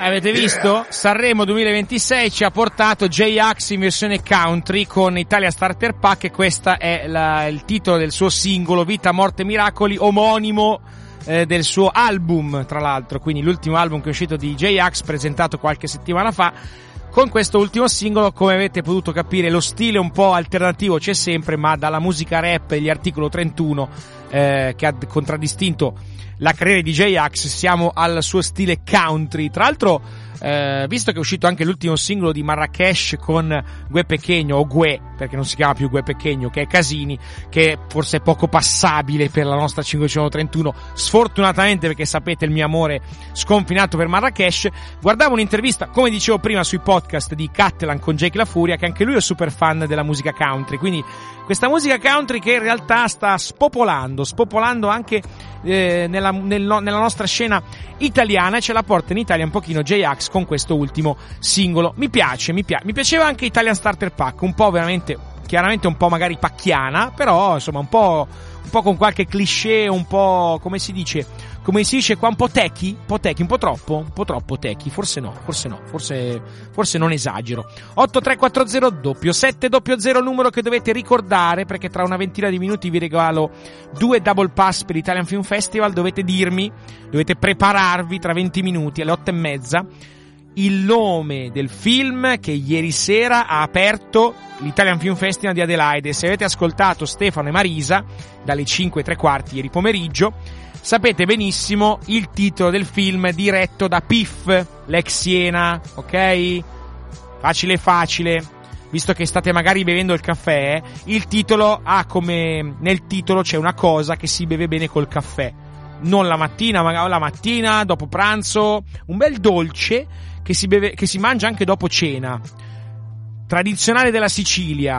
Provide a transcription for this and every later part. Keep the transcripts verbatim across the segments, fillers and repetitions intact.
avete visto? Sanremo duemilaventisei ci ha portato J-Ax in versione country con Italia Starter Pack, e questo è la, il titolo del suo singolo Vita, Morte, Miracoli, omonimo eh, del suo album, tra l'altro, quindi l'ultimo album che è uscito di J-Ax, presentato qualche settimana fa. Con questo ultimo singolo, come avete potuto capire, lo stile un po' alternativo c'è sempre, ma dalla musica rap e gli articolo trentuno eh, che ha contraddistinto la carriera di J-Ax siamo al suo stile country. Tra l'altro, eh, visto che è uscito anche l'ultimo singolo di Marrakesh con Gue Pequeño, o Gue, perché non si chiama più Gue Pequeño, che è Casini, che forse è poco passabile per la nostra cinquecentotrentuno, sfortunatamente, perché sapete il mio amore sconfinato per Marrakesh. Guardavo un'intervista, come dicevo prima, sui podcast di Catalan con Jake La Furia, che anche lui è super fan della musica country, quindi questa musica country che in realtà sta spopolando, spopolando anche eh, nella, nel, nella nostra scena italiana, e ce la porta in Italia un pochino J-Ax con questo ultimo singolo. Mi piace, mi piace, mi piaceva anche Italian Starter Pack, un po' veramente, chiaramente un po' magari pacchiana, però insomma un po', un po' con qualche cliché, un po', come si dice, come si dice qua, un po' techy, un po' techy, un po' troppo, un po' troppo techy, forse no, forse no, forse, forse non esagero. otto tre quattro zero sette zero zero numero che dovete ricordare, perché tra una ventina di minuti vi regalo due double pass per l'Italian Film Festival. Dovete dirmi, dovete prepararvi tra venti minuti alle otto e mezza il nome del film che ieri sera ha aperto l'Italian Film Festival di Adelaide. Se avete ascoltato Stefano e Marisa dalle cinque e tre quarti ieri pomeriggio, sapete benissimo il titolo del film diretto da Piff, l'ex Siena, ok? Facile facile, visto che state magari bevendo il caffè, il titolo ha come, nel titolo c'è una cosa che si beve bene col caffè, non la mattina, magari la mattina, dopo pranzo, un bel dolce che si beve, che si mangia anche dopo cena, tradizionale della Sicilia,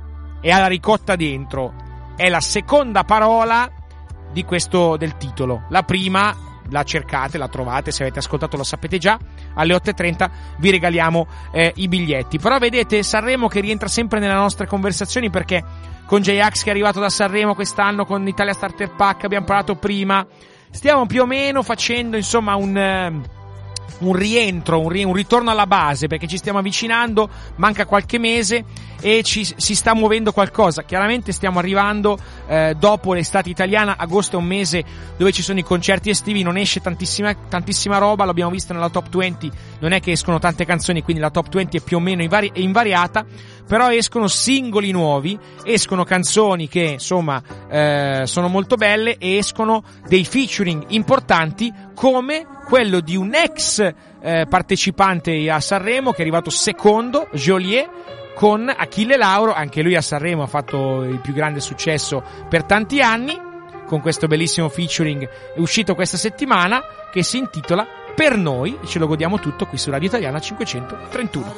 e ha la ricotta dentro. È la seconda parola di questo, del titolo. La prima la cercate, la trovate, se avete ascoltato lo sapete già. Alle otto e trenta vi regaliamo eh, i biglietti. Però vedete, Sanremo che rientra sempre nelle nostre conversazioni, perché con J-Ax che è arrivato da Sanremo quest'anno, con Italia Starter Pack abbiamo parlato prima, stiamo più o meno facendo insomma un eh, un rientro, un, ri- un ritorno alla base, perché ci stiamo avvicinando, manca qualche mese e ci, si sta muovendo qualcosa. Chiaramente stiamo arrivando eh, dopo l'estate italiana. Agosto è un mese dove ci sono i concerti estivi, non esce tantissima, tantissima roba, l'abbiamo visto nella top venti, non è che escono tante canzoni, quindi la top venti è più o meno invari- è invariata, però escono singoli nuovi, escono canzoni che insomma eh, sono molto belle, e escono dei featuring importanti come quello di un ex eh, partecipante a Sanremo che è arrivato secondo, Joliet, con Achille Lauro, anche lui a Sanremo ha fatto il più grande successo per tanti anni, con questo bellissimo featuring è uscito questa settimana, che si intitola Per Noi, e ce lo godiamo tutto qui su Radio Italiana cinquecentotrentuno.